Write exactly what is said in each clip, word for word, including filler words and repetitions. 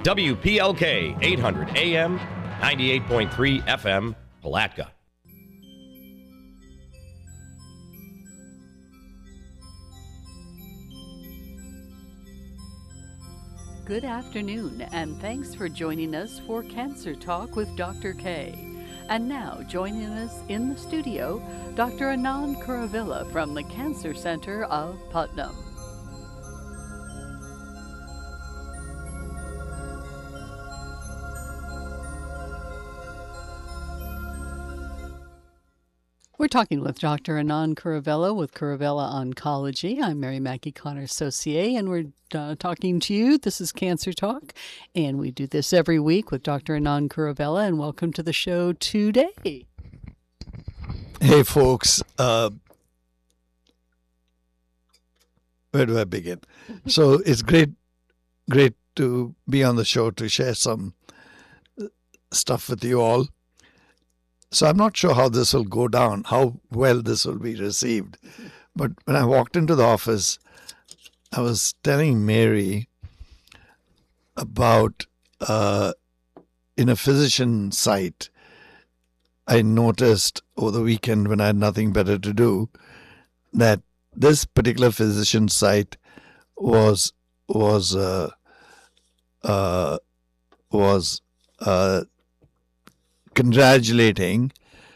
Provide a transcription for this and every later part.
W P L K eight hundred A M, ninety-eight point three F M, Palatka. Good afternoon, and thanks for joining us for Cancer Talk with Doctor K. And now, joining us in the studio, Doctor Anand Kuravilla from the Cancer Center of Putnam. We're talking with Doctor Anand Kuravilla with Kuravilla Oncology. I'm Mary Mackie Connor-Saucier, and we're uh, talking to you. This is Cancer Talk, and we do this every week with Doctor Anand Kuravilla, and welcome to the show today. Hey, folks. Uh, where do I begin? So it's great, great to be on the show to share some stuff with you all. So I'm not sure how this will go down, how well this will be received. But when I walked into the office, I was telling Mary about, uh, in a physician site, I noticed over the weekend when I had nothing better to do, that this particular physician site was, was, uh, uh, was, uh, congratulating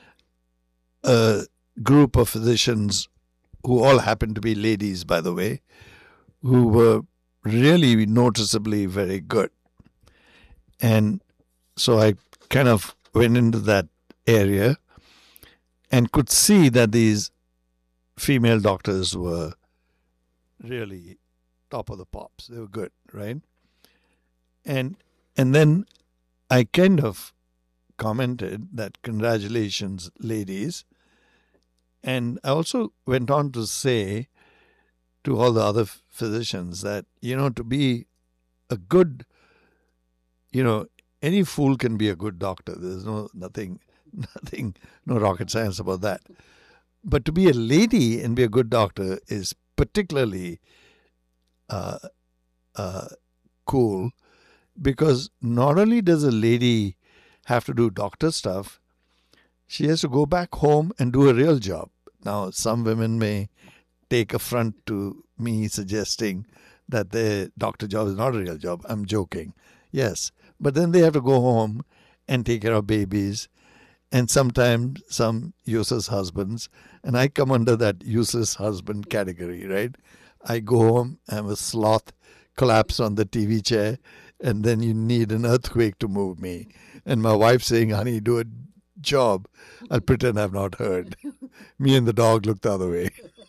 a group of physicians who all happened to be ladies, by the way, who were really noticeably very good. And so I kind of went into that area and could see that these female doctors were really top of the pops. They were good, right? And and then I kind of commented that congratulations, ladies. And I also went on to say to all the other physicians that, you know, to be a good, you know, any fool can be a good doctor. There's no, nothing, nothing, no rocket science about that. But to be a lady and be a good doctor is particularly uh, uh, cool, because not only does a lady have to do doctor stuff, she has to go back home and do a real job. Now, some women may take affront to me suggesting that their doctor job is not a real job. I'm joking. Yes. But then they have to go home and take care of babies, and sometimes some useless husbands. And I come under that useless husband category, right? I go home, I'm a sloth, collapse on the T V chair, and then you need an earthquake to move me. And my wife saying, honey, do a job. I'll pretend I've not heard. Me and the dog look the other way.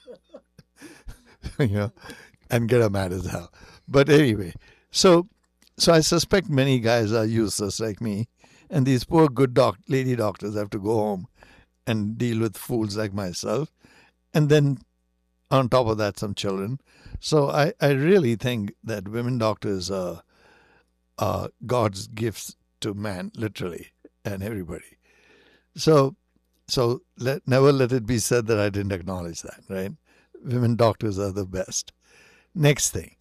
You know, and get her mad as hell. But anyway, so so I suspect many guys are useless like me. And these poor good doc- lady doctors have to go home and deal with fools like myself. And then on top of that, some children. So I, I really think that women doctors are, are God's gifts to man, literally, and everybody. So, so let, never let it be said that I didn't acknowledge that, right? Women doctors are the best. Next thing.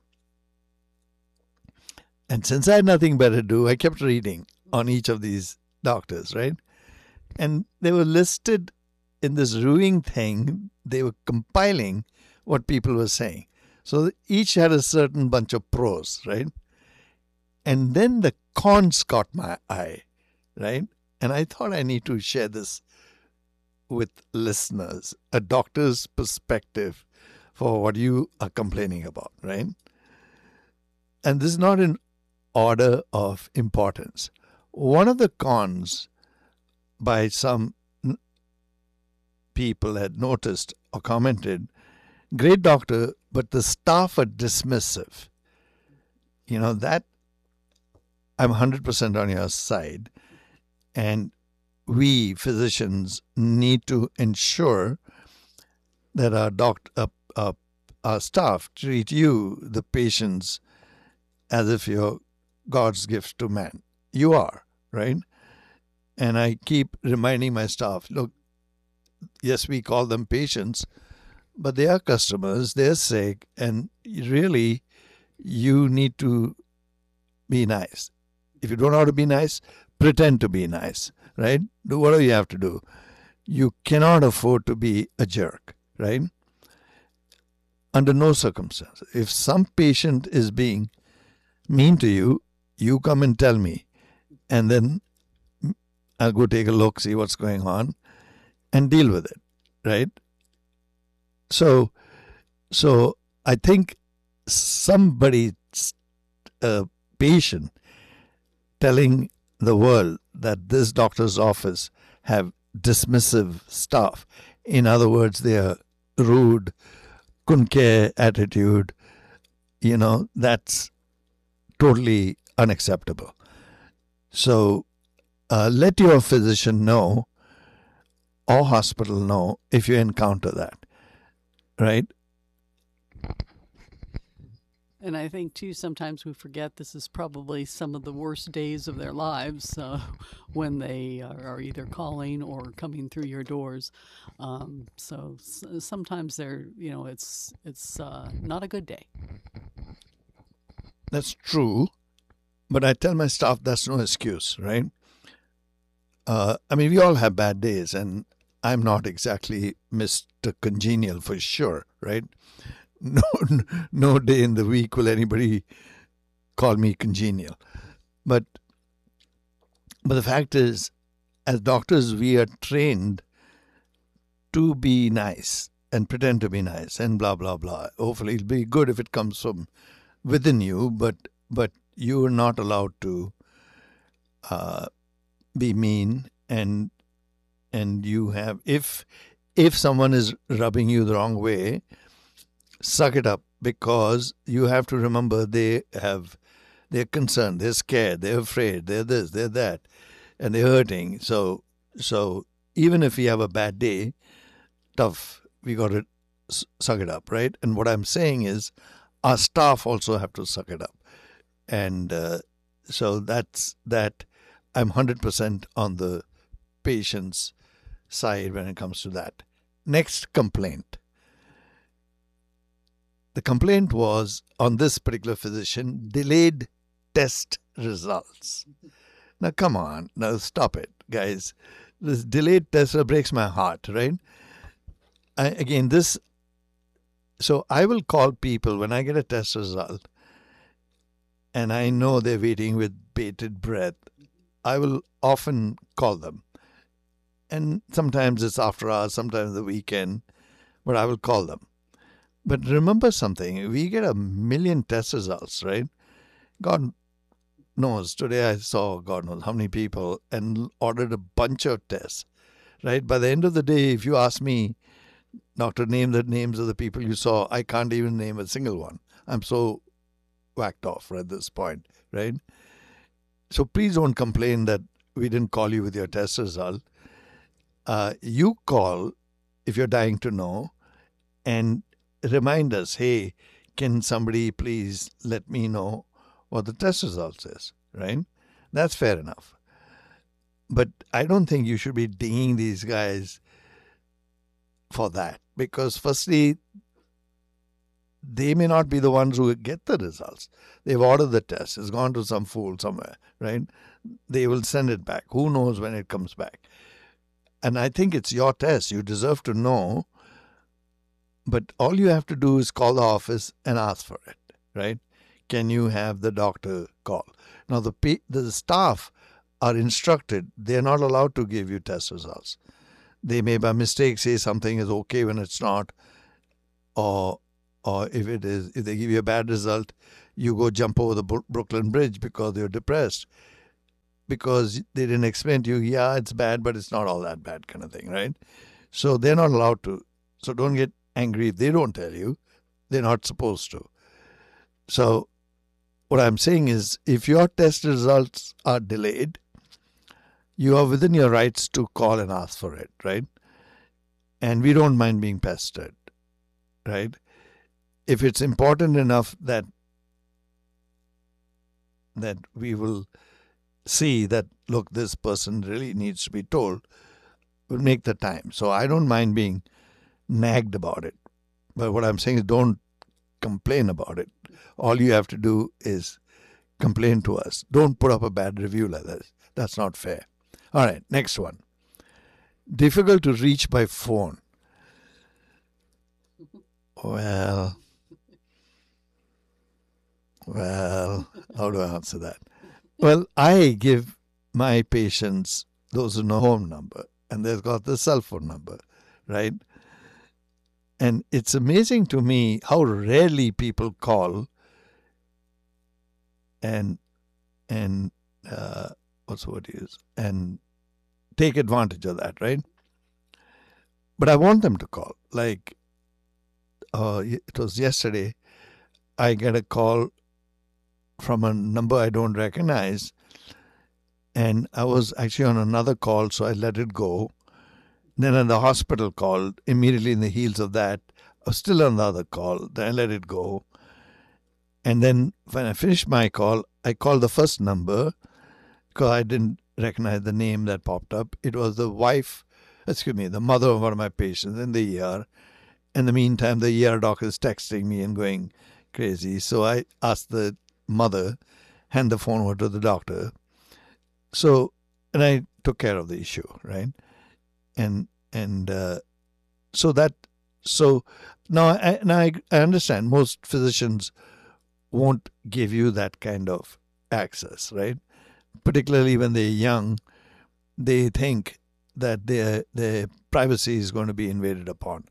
And since I had nothing better to do, I kept reading on each of these doctors, right? And they were listed in this ruining thing. They were compiling what people were saying. So each had a certain bunch of pros, right? And then the cons caught my eye, right? And I thought I need to share this with listeners, a doctor's perspective for what you are complaining about, right? And this is not in order of importance. One of the cons by some people had noticed or commented, great doctor, but the staff are dismissive. You know, that I'm one hundred percent on your side. And we physicians need to ensure that our doc, uh, uh, our staff treat you, the patients, as if you're God's gift to man. You are, right? And I keep reminding my staff, look, yes, we call them patients, but they are customers, they're sick, and really you need to be nice. If you don't know how to be nice, pretend to be nice, right? Do whatever you have to do. You cannot afford to be a jerk, right? Under no circumstances. If some patient is being mean to you, you come and tell me. And then I'll go take a look, see what's going on, and deal with it, right? So, so I think somebody, a patient, telling the world that this doctor's office have dismissive staff. In other words, they are rude, couldn't care attitude, you know, that's totally unacceptable. So uh, let your physician know or hospital know if you encounter that, right? And I think, too, sometimes we forget this is probably some of the worst days of their lives uh, when they are either calling or coming through your doors. Um, so s- sometimes they're, you know, it's it's uh, not a good day. That's true. But I tell my staff that's no excuse, right? Uh, I mean, we all have bad days, and I'm not exactly Mister Congenial for sure, right? No, no day in the week will anybody call me congenial. But, but the fact is, as doctors, we are trained to be nice and pretend to be nice and blah, blah, blah. Hopefully it'll be good if it comes from within you, but but you are not allowed to uh, be mean, and and you have, if if someone is rubbing you the wrong way, suck it up, because you have to remember they have, they're concerned, they're scared, they're afraid, they're this, they're that, and they're hurting. So, so even if we have a bad day, tough, we got to suck it up, right? And what I'm saying is, our staff also have to suck it up, and uh, so that's that. I'm one hundred percent on the patient's side when it comes to that. Next complaint. The complaint was on this particular physician, delayed test results. Now, come on. Now, stop it, guys. This delayed test breaks my heart, right? I, again, this... So I will call people when I get a test result and I know they're waiting with bated breath. I will often call them. And sometimes it's after hours, sometimes the weekend, but I will call them. But remember something, we get a million test results, right? God knows, today I saw God knows how many people and ordered a bunch of tests, right? By the end of the day, if you ask me, doctor, name the names of the people you saw, I can't even name a single one. I'm so whacked off at this point, right? So please don't complain that we didn't call you with your test result. Uh, you call if you're dying to know and remind us, hey, can somebody please let me know what the test results is, right? That's fair enough. But I don't think you should be dinging these guys for that, because firstly, they may not be the ones who get the results. They've ordered the test. It's gone to some fool somewhere, right? They will send it back. Who knows when it comes back? And I think it's your test. You deserve to know. But all you have to do is call the office and ask for it, right? Can you have the doctor call? Now, the the staff are instructed. They're not allowed to give you test results. They may by mistake say something is okay when it's not. Or or if it is, if they give you a bad result, you go jump over the Brooklyn Bridge because you're depressed. Because they didn't explain to you, yeah, it's bad, but it's not all that bad kind of thing, right? So they're not allowed to. So don't get angry if they don't tell you. They're not supposed to. So what I'm saying is, if your test results are delayed, you are within your rights to call and ask for it, right? And we don't mind being pestered, right? If it's important enough that that we will see that, look, this person really needs to be told, we'll make the time. So I don't mind being nagged about it. But what I'm saying is, don't complain about it. All you have to do is complain to us. Don't put up a bad review like that. That's not fair. All right, next one. Difficult to reach by phone. Well, well, how do I answer that? Well, I give my patients those who know home number, and they've got the cell phone number, right? And it's amazing to me how rarely people call and and uh, what's the word to use? And take advantage of that, right? But I want them to call. Like, uh, it was yesterday, I get a call from a number I don't recognize, and I was actually on another call, so I let it go. Then at the hospital called, immediately in the heels of that, I was still on the other call, then I let it go. And then when I finished my call, I called the first number because I didn't recognize the name that popped up. It was the wife, excuse me, the mother of one of my patients in the E R. In the meantime, the E R doc is texting me and going crazy. So I asked the mother, hand the phone over to the doctor. So, and I took care of the issue, right? And and uh, so that, so now I, and I, I understand most physicians won't give you that kind of access, right? Particularly when they're young, they think that their their privacy is going to be invaded upon.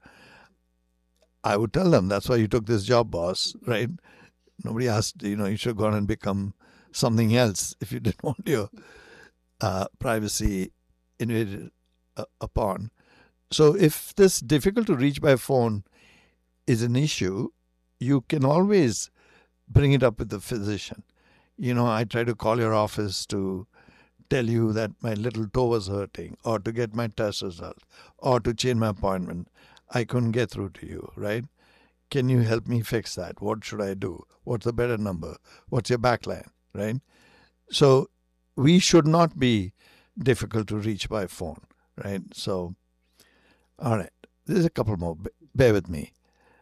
I would tell them, that's why you took this job, boss, right? Nobody asked, you know, you should go on and become something else if you didn't want your uh, privacy invaded uh, upon. So if this difficult to reach by phone is an issue, you can always bring it up with the physician. You know, I try to call your office to tell you that my little toe was hurting, or to get my test result, or to change my appointment. I couldn't get through to you, right? Can you help me fix that? What should I do? What's a better number? What's your backline, right? So we should not be difficult to reach by phone, right? So, all right, there's a couple more. Bear with me.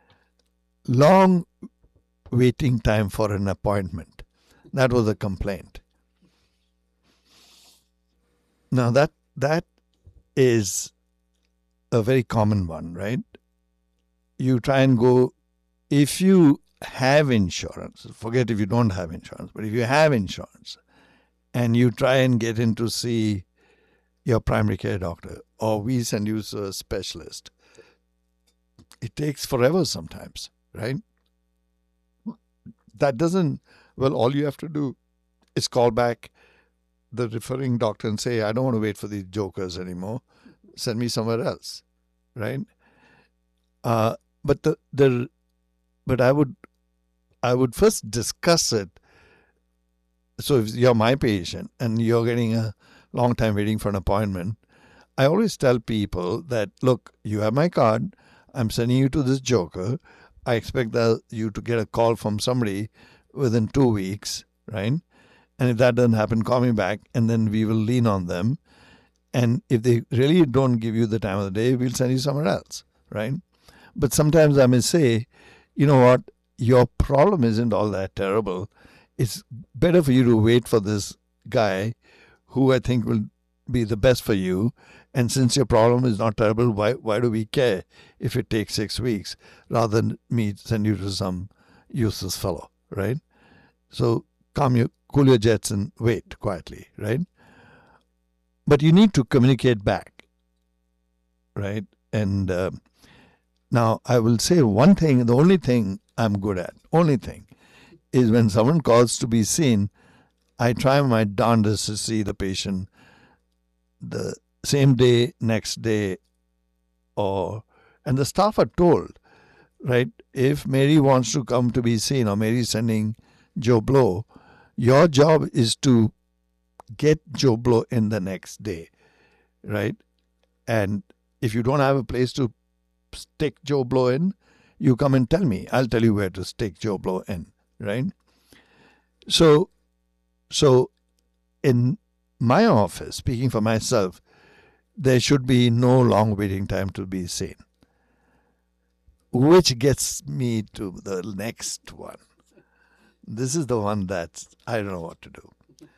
Long waiting time for an appointment. That was a complaint. Now that that is a very common one, right? You try and go, if you have insurance, forget if you don't have insurance, but if you have insurance and you try and get in to see your primary care doctor, or we send you to a specialist, it takes forever sometimes, right? That doesn't, well, all you have to do is call back the referring doctor and say, I don't want to wait for these jokers anymore. Send me somewhere else, right? Uh, but the the but I would I would first discuss it. So if you're my patient and you're getting a long time waiting for an appointment, I always tell people that, look, you have my card. I'm sending you to this joker. I expect that you to get a call from somebody within two weeks, right? And if that doesn't happen, call me back, and then we will lean on them. And if they really don't give you the time of the day, we'll send you somewhere else, right? But sometimes I may say, you know what, your problem isn't all that terrible. It's better for you to wait for this guy who I think will be the best for you. And since your problem is not terrible, why why do we care if it takes six weeks rather than me send you to some useless fellow, right? So calm your, cool your jets and wait quietly, right? But you need to communicate back, right? And uh, now I will say one thing, the only thing I'm good at, only thing, is when someone calls to be seen, I try my darndest to see the patient the same day, next day, or, and the staff are told, right, if Mary wants to come to be seen, or Mary's sending Joe Blow, your job is to get Joe Blow in the next day, right? And if you don't have a place to stick Joe Blow in, you come and tell me. I'll tell you where to stick Joe Blow in, right? So, so in my office, speaking for myself, there should be no long waiting time to be seen. Which gets me to the next one. this is the one that I don't know what to do.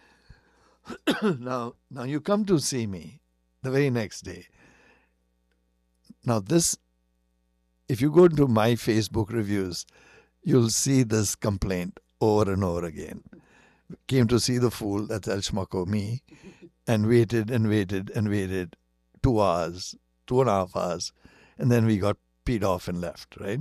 now, now you come to see me the very next day. Now this, if you go into my Facebook reviews, you'll see this complaint over and over again. Came to see the fool, that's El Shmako, me, and waited and waited and waited two hours, two and a half hours, and then we got peed off and left, right?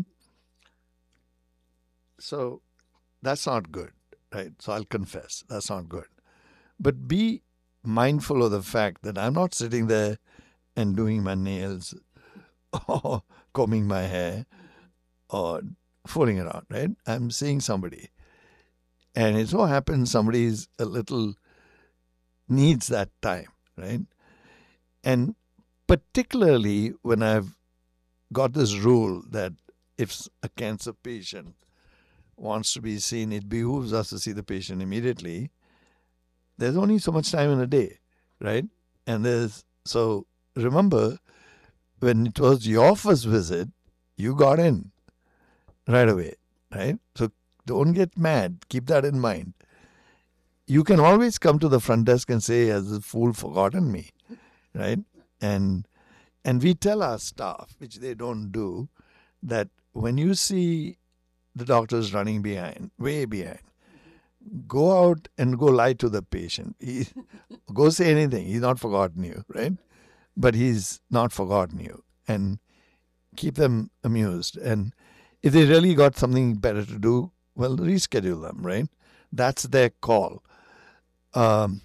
So that's not good, right? So I'll confess, that's not good. But be mindful of the fact that I'm not sitting there and doing my nails or combing my hair or fooling around, right? I'm seeing somebody. And it so happens somebody's a little needs that time, right? And particularly when I've got this rule that if a cancer patient wants to be seen, it behooves us to see the patient immediately. There's only so much time in a day, right? And there's, so remember, when it was your first visit, you got in right away, right? So don't get mad. Keep that in mind. You can always come to the front desk and say, has the fool forgotten me, right? And and we tell our staff, which they don't do, that when you see the doctors running behind, way behind, go out and go lie to the patient. He, go say anything. He's not forgotten you, right? But he's not forgotten you. And keep them amused. And if they really got something better to do, well, reschedule them, right? That's their call. Um,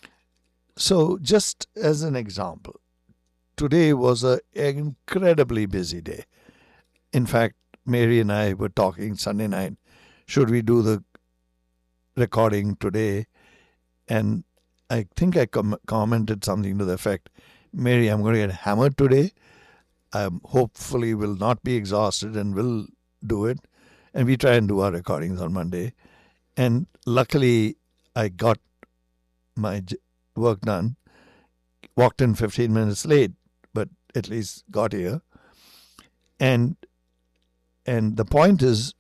so just as an example, today was an incredibly busy day. In fact, Mary and I were talking Sunday night, should we do the recording today? And I think I com- commented something to the effect, Mary, I'm going to get hammered today. I hopefully will not be exhausted and will do it. And we try and do our recordings on Monday. And luckily, I got my work done. Walked in fifteen minutes late, but at least got here. And and the point is,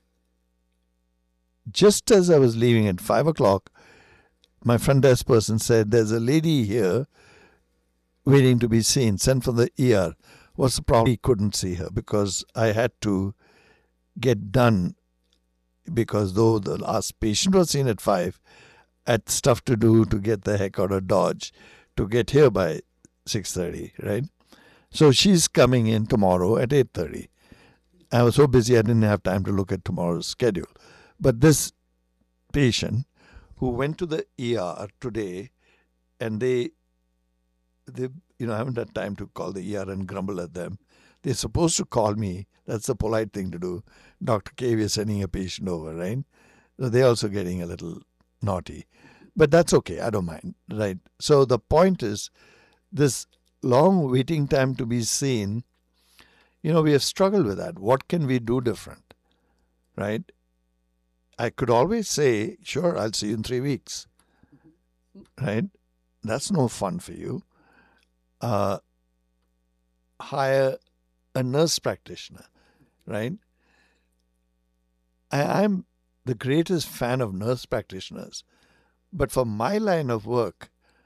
just as I was leaving at five o'clock, my front desk person said, there's a lady here waiting to be seen, sent for the E R. What's the problem? He couldn't see her because I had to get done, because though the last patient was seen at five, I had stuff to do to get the heck out of Dodge to get here by six thirty, right? So she's coming in tomorrow at eight thirty. I was so busy I didn't have time to look at tomorrow's schedule. But this patient who went to the E R today, and they, they, you know, I haven't had time to call the E R and grumble at them. They're supposed to call me. That's the polite thing to do. Doctor K, we're sending a patient over, right? So they're also getting a little naughty. But that's okay. I don't mind, right? So the point is, this long waiting time to be seen, you know, we have struggled with that. What can we do different, right? I could always say, sure, I'll see you in three weeks, right? That's no fun for you. Uh, hire a nurse practitioner, right? I, I'm the greatest fan of nurse practitioners, but for my line of work,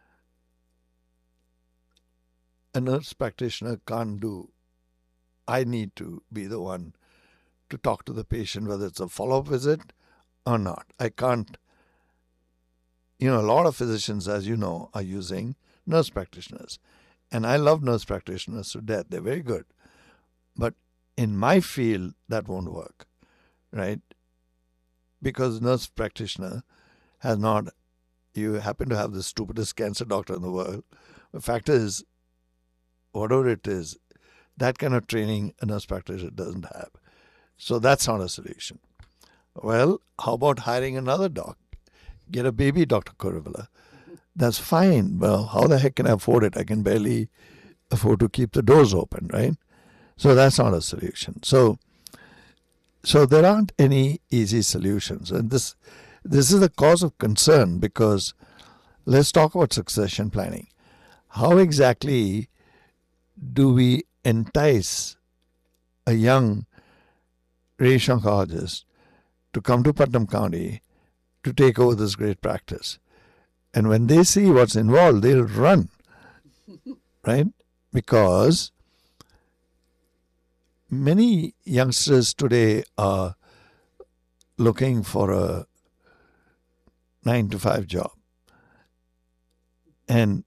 a nurse practitioner can't do. I need to be the one to talk to the patient, whether it's a follow-up visit or not. I can't. You know, a lot of physicians, as you know, are using nurse practitioners. And I love nurse practitioners to death. They're very good. But in my field, that won't work, right? Because nurse practitioner has not, you happen to have the stupidest cancer doctor in the world. The fact is, whatever it is, that kind of training a nurse practitioner doesn't have. So that's not a solution. Well, how about hiring another doc? Get a baby Doctor Kuruvilla. That's fine. Well, how the heck can I afford it? I can barely afford to keep the doors open, right? So that's not a solution. So so there aren't any easy solutions. And this this is a cause of concern, because let's talk about succession planning. How exactly do we entice a young radiation oncologist to come to Putnam County to take over this great practice. And when they see what's involved, they'll run, right? Because many youngsters today are looking for a nine to five job. And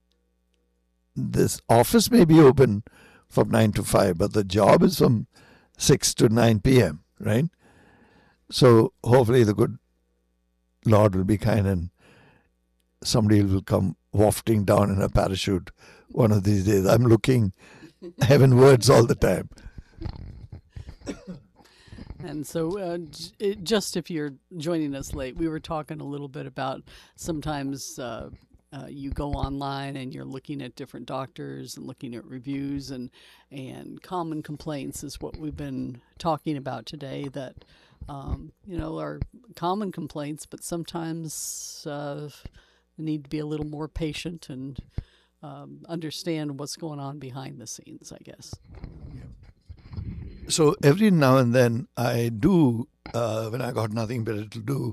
this office may be open from nine to five, but the job is from six to nine p.m., right? So hopefully the good Lord will be kind and somebody will come wafting down in a parachute one of these days. I'm looking heavenwards all the time. And so, uh, j- it, just if you're joining us late, we were talking a little bit about sometimes uh, uh, you go online and you're looking at different doctors and looking at reviews, and and common complaints is what we've been talking about today. That um, you know are common complaints, but sometimes uh, need to be a little more patient and um, understand what's going on behind the scenes, I guess. So every now and then I do, uh, when I got nothing better to do,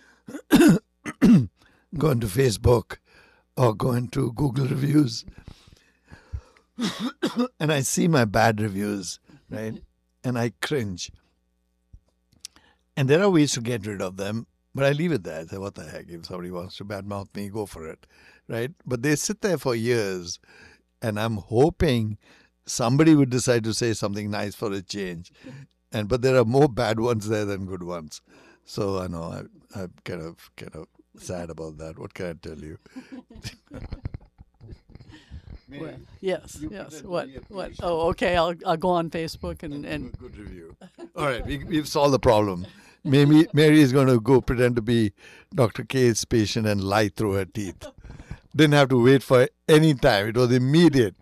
go into Facebook or go into Google reviews and I see my bad reviews, right? And I cringe. And there are ways to get rid of them, but I leave it there. I say, what the heck? If somebody wants to badmouth me, go for it, right? But they sit there for years, and I'm hoping somebody would decide to say something nice for a change. And but there are more bad ones there than good ones. So I know I, I'm kind of kind of sad about that. What can I tell you? Well, yes, yes. What? What? Oh, okay. I'll I'll go on Facebook and and good review. All right, we, we've solved the problem. Maybe Mary is going to go pretend to be Doctor K's patient and lie through her teeth. Didn't have to wait for any time. It was immediate.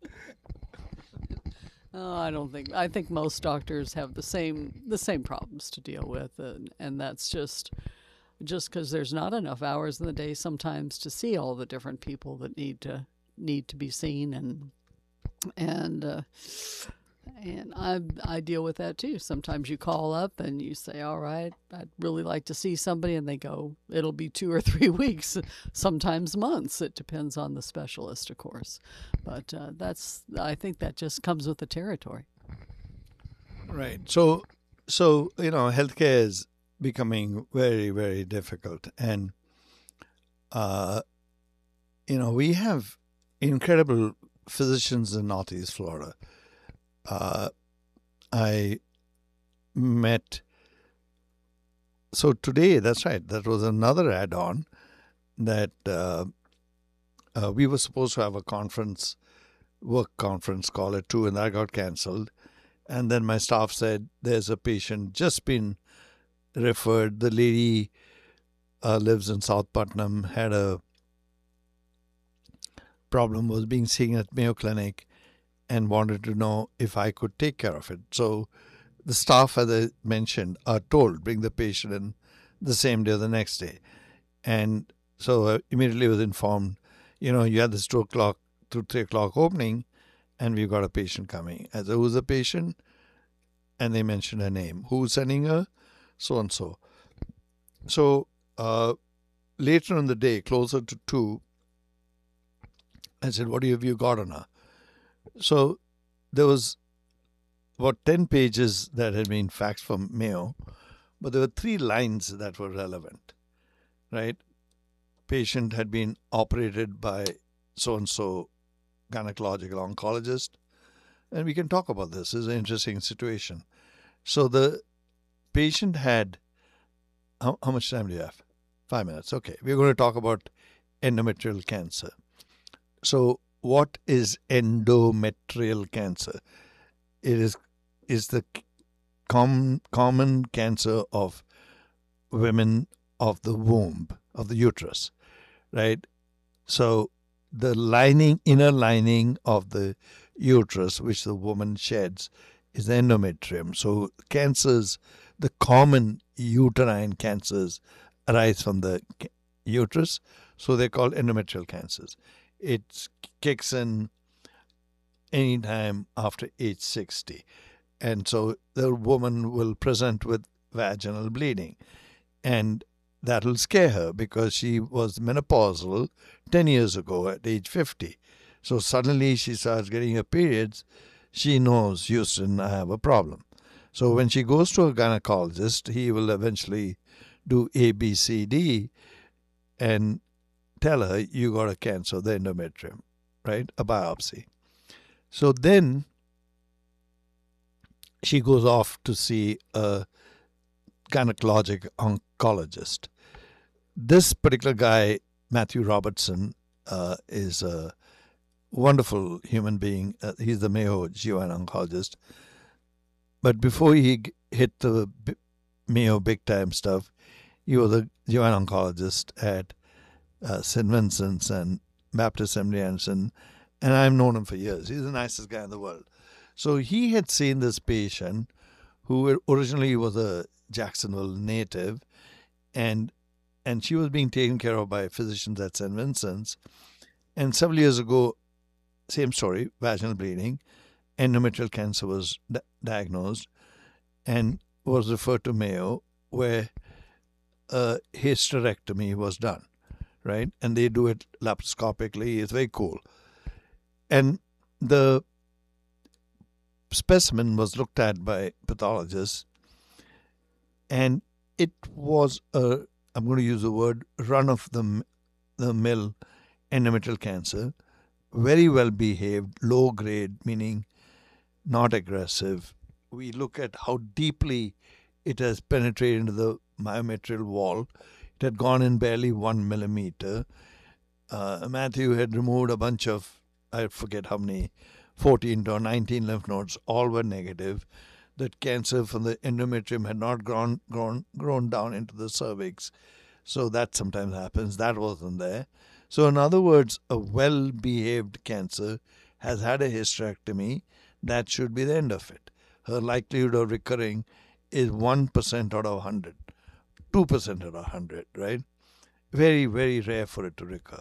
Oh, I don't think. I think most doctors have the same the same problems to deal with, and and that's just just because there's not enough hours in the day sometimes to see all the different people that need to need to be seen, and and uh, and I I deal with that too. Sometimes you call up and you say, "All right, I'd really like to see somebody," and they go, "It'll be two or three weeks, sometimes months. It depends on the specialist, of course." But uh, that's I think that just comes with the territory. Right. So so you know, healthcare is becoming very very difficult, and uh, you know we have incredible physicians in Northeast Florida. Uh, I met, so today, that's right, that was another add-on that uh, uh, we were supposed to have a conference, work conference, call it two, and that got cancelled. And then my staff said, there's a patient just been referred. The lady uh, lives in South Putnam, had a problem, was being seen at Mayo Clinic, and wanted to know if I could take care of it. So the staff, as I mentioned, are told, bring the patient in the same day or the next day. And so I immediately was informed, you know, you had this two o'clock to three o'clock opening, and we've got a patient coming. I said, who's the patient? And they mentioned her name. Who's sending her? So-and-so. So uh, later in the day, closer to two, I said, what have you got on her? So there was about ten pages that had been faxed from Mayo, but there were three lines that were relevant, right? Patient had been operated by so-and-so gynecological oncologist, and we can talk about this. This is an interesting situation. So the patient had, how, how much time do you have? Five minutes. Okay. We're going to talk about endometrial cancer. So what is endometrial cancer? It is is the com, common cancer of women of the womb, of the uterus, right? So the lining, inner lining of the uterus, which the woman sheds, is the endometrium. So cancers, the common uterine cancers, arise from the uterus, so they're called endometrial cancers. It kicks in anytime after age sixty. And so the woman will present with vaginal bleeding. And that'll scare her because she was menopausal ten years ago at age fifty. So suddenly she starts getting her periods. She knows, Houston, I have a problem. So when she goes to a gynecologist, he will eventually do A, B, C, D and tell her you got a cancer of the endometrium, right? A biopsy. So then she goes off to see a gynecologic oncologist. This particular guy, Matthew Robertson, uh, is a wonderful human being. Uh, he's the Mayo G Y N oncologist. But before he hit the B- Mayo big time stuff, he was a G Y N oncologist at uh, Saint Vincent's and Baptist Seminary Anderson, and I've known him for years. He's the nicest guy in the world. So he had seen this patient who originally was a Jacksonville native, and and she was being taken care of by physicians at Saint Vincent's. And several years ago, same story, vaginal bleeding, endometrial cancer was di- diagnosed and was referred to Mayo, where a hysterectomy was done, right? And they do it laparoscopically. It's very cool. And the specimen was looked at by pathologists, and it was a, I'm going to use the word, run-of-the-mill endometrial cancer, very well behaved, low grade, meaning not aggressive. We look at how deeply it has penetrated into the myometrial wall. It had gone in barely one millimeter. Uh, Matthew had removed a bunch of, I forget how many, fourteen or nineteen lymph nodes, all were negative. That cancer from the endometrium had not grown, grown, grown down into the cervix. So that sometimes happens. That wasn't there. So in other words, a well-behaved cancer has had a hysterectomy. That should be the end of it. Her likelihood of recurring is one percent out of one hundred, two percent out of one hundred, right? Very, very rare for it to recur.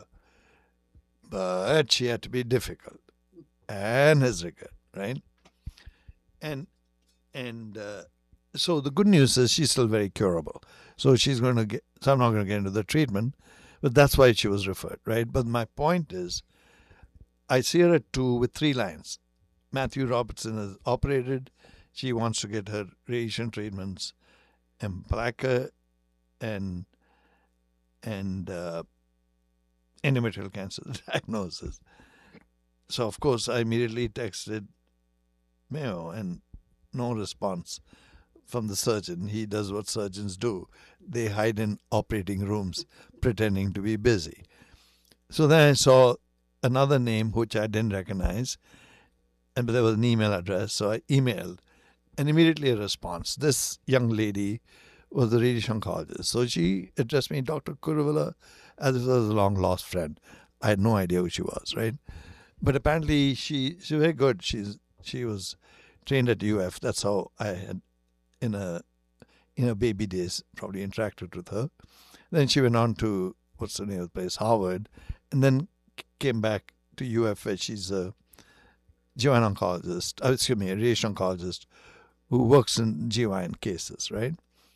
But she had to be difficult and has recurred, right? And and uh, so the good news is she's still very curable. So she's going to get, so I'm not going to get into the treatment, but that's why she was referred, right? But my point is, I see her at two with three lines. Matthew Robertson has operated. She wants to get her radiation treatments, and placa and and uh, endometrial cancer diagnosis. So of course I immediately texted Mayo, and no response from the surgeon. He does what surgeons do. They hide in operating rooms pretending to be busy. So then I saw another name which I didn't recognize, and there was an email address, so I emailed, and immediately a response. This young lady was the radiation oncologist. So she addressed me, Doctor Kuruvilla, as if I was a long-lost friend. I had no idea who she was, right? But apparently she she's very good. She's she was trained at U F. That's how I had, in a in her baby days, probably interacted with her. Then she went on to, what's the name of the place, Harvard, and then came back to U F, where she's a G Y N oncologist, uh, excuse me, a radiation oncologist who works in G Y N cases, right?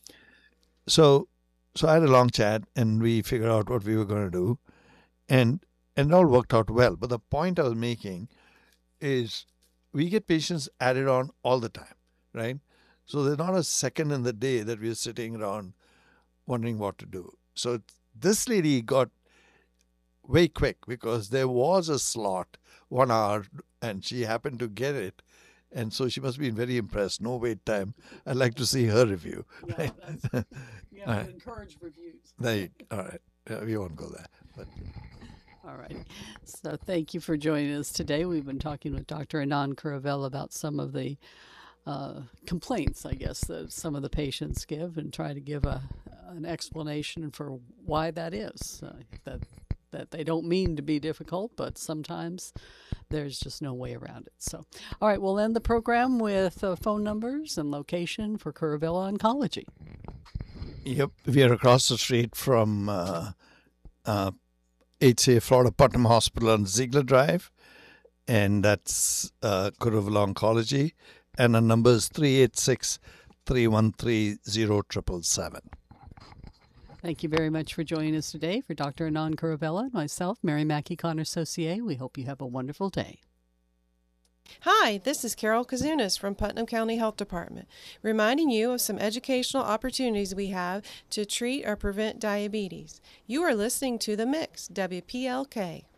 So, so I had a long chat, and we figured out what we were going to do, and and it all worked out well. But the point I was making is, we get patients added on all the time, right? So there's not a second in the day that we're sitting around wondering what to do. So this lady got way quick because there was a slot, one hour, and she happened to get it. And so she must be very impressed. No wait time. I'd like to see her review. Yeah, right? that's, you have to Right. encourage reviews. There you, all right. Yeah, we won't go there. But All right. So thank you for joining us today. We've been talking with Doctor Anand Kuruvilla about some of the uh, complaints, I guess, that some of the patients give, and try to give a an explanation for why that is. Uh, that that they don't mean to be difficult, but sometimes there's just no way around it. So, all right, we'll end the program with uh, phone numbers and location for Kuruvilla Oncology. Yep, we are across the street from uh, uh, H C A Florida Putnam Hospital on Ziegler Drive, and that's uh, Kuruvilla Oncology, and our number is three eight six, three one three, zero seven seven seven. Thank you very much for joining us today. For Doctor Anand Kuruvilla and myself, Mary Mackey Connor Saucier, we hope you have a wonderful day. Hi, this is Carol Kazunas from Putnam County Health Department, reminding you of some educational opportunities we have to treat or prevent diabetes. You are listening to The Mix, W P L K.